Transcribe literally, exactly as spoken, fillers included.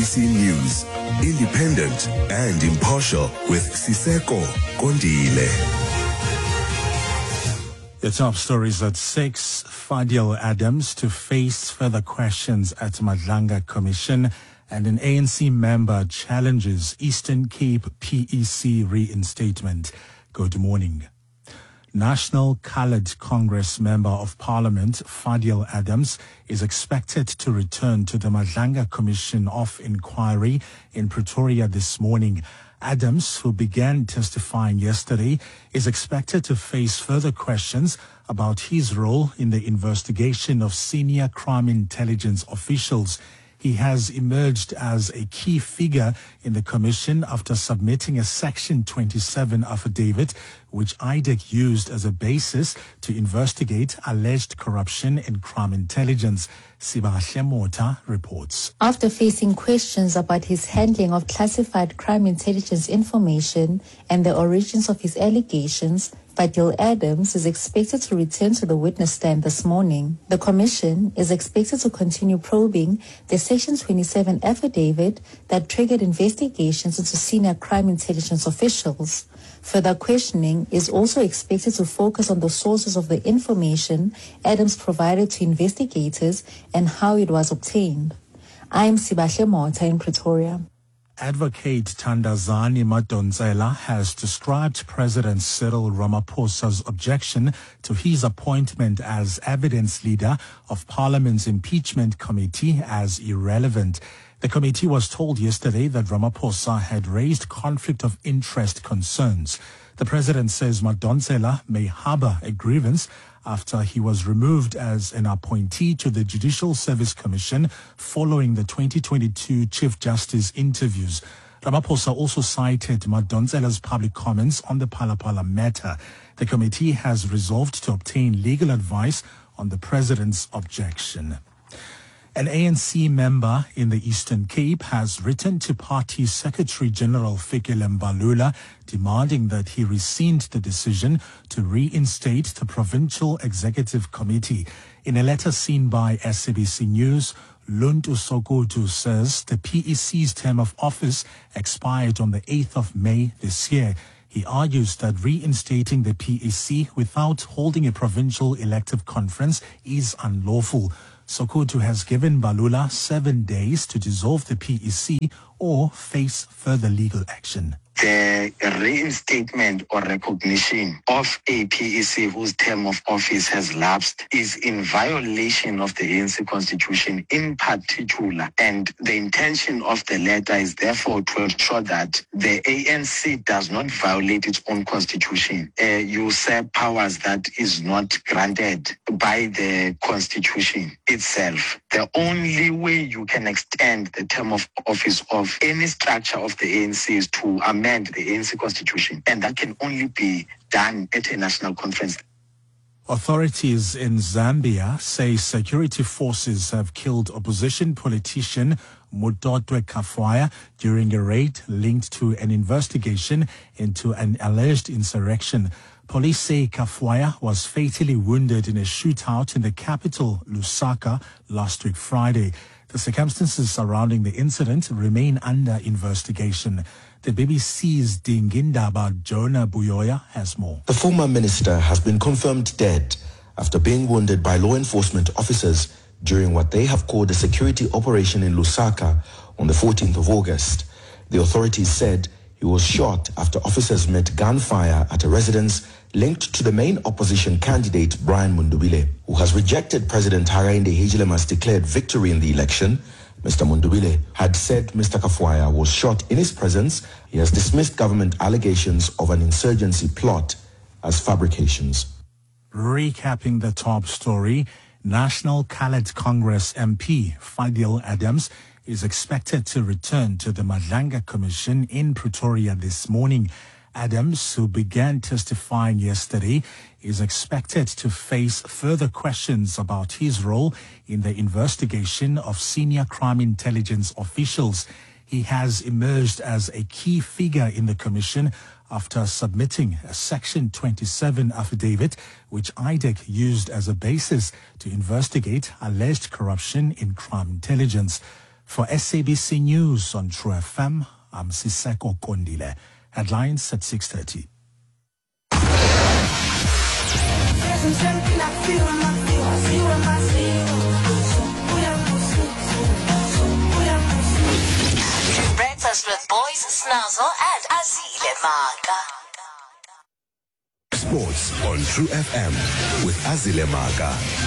C News, independent and impartial with Siseko Kondile. The top stories at six. Fadil Adams to face further questions at Madlanga Commission, and an A N C member challenges Eastern Cape P E C reinstatement. Good morning. National Coloured Congress Member of Parliament Fadil Adams is expected to return to the Madlanga Commission of Inquiry in Pretoria this morning. Adams, who began testifying yesterday, is expected to face further questions about his role in the investigation of senior crime intelligence officials. He has emerged as a key figure in the commission after submitting a Section twenty-seven affidavit, which I D E C used as a basis to investigate alleged corruption in crime intelligence. Sibahle Mota reports. After facing questions about his handling of classified crime intelligence information and the origins of his allegations, Fadil Adams is expected to return to the witness stand this morning. The commission is expected to continue probing the Section twenty-seven affidavit that triggered investigations into senior crime intelligence officials. Further questioning is also expected to focus on the sources of the information Adams provided to investigators and how it was obtained. I am Sibahle Mota in Pretoria. Advocate Thandazani Madonsela has described President Cyril Ramaphosa's objection to his appointment as evidence leader of Parliament's impeachment committee as irrelevant. The committee was told yesterday that Ramaphosa had raised conflict of interest concerns. The president says Madonsela may harbor a grievance after he was removed as an appointee to the Judicial Service Commission following the twenty twenty-two Chief Justice interviews. Ramaphosa also cited Madonsela's public comments on the Phala-Phala matter. The committee has resolved to obtain legal advice on the president's objection. An A N C member in the Eastern Cape has written to Party Secretary General Fikile Mbalula demanding that he rescind the decision to reinstate the Provincial Executive Committee. In a letter seen by S A B C News, Luntu Sokoto says the P E C's term of office expired on the eighth of May this year. He argues that reinstating the P E C without holding a provincial elective conference is unlawful. Sokoto has given Mbalula seven days to dissolve the P E C or face further legal action. The reinstatement or recognition of a P E C whose term of office has lapsed is in violation of the A N C constitution in particular, and the intention of the letter is therefore to ensure that the A N C does not violate its own constitution, uh, usurp powers that is not granted by the constitution itself. The only way you can extend the term of office of any structure of the A N C is to amend the A N C constitution, and that can only be done at a national conference. Authorities in Zambia say security forces have killed opposition politician Mutotwe Kafwaya during a raid linked to an investigation into an alleged insurrection. Police say Kafwaya was fatally wounded in a shootout in the capital, Lusaka, last week Friday. The circumstances surrounding the incident remain under investigation. The B B C's Dingindaba Jonah Buyoya has more. The former minister has been confirmed dead after being wounded by law enforcement officers during what they have called a security operation in Lusaka on the fourteenth of August. The authorities said he was shot after officers met gunfire at a residence linked to the main opposition candidate Brian Mundubile, who has rejected President Hakainde Hichilema's declared victory in the election. Mister Mundubile had said Mister Kafwaya was shot in his presence. He has dismissed government allegations of an insurgency plot as fabrications. Recapping the top story, National Coloured Congress M P Fadil Adams is expected to return to the Madlanga Commission in Pretoria this morning. Adams, who began testifying yesterday, is expected to face further questions about his role in the investigation of senior crime intelligence officials. He has emerged as a key figure in the commission after submitting a Section twenty-seven affidavit, which I D E C used as a basis to investigate alleged corruption in crime intelligence. For S A B C News on True F M, I'm Siseko Kondile. Headlines at six thirty. Breakfast with Boys Snazzle and Azile Maka. Sports on True F M with Azile Maka.